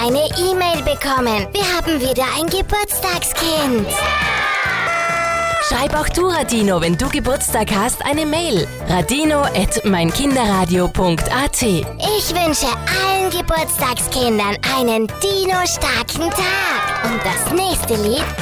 eine E-Mail bekommen. Wir haben wieder ein Geburtstagskind. Schreib auch du Radino, wenn du Geburtstag hast, eine Mail. radino@meinkinderradio.at. Ich wünsche allen Geburtstagskindern einen Dino-starken Tag. Und das nächste Lied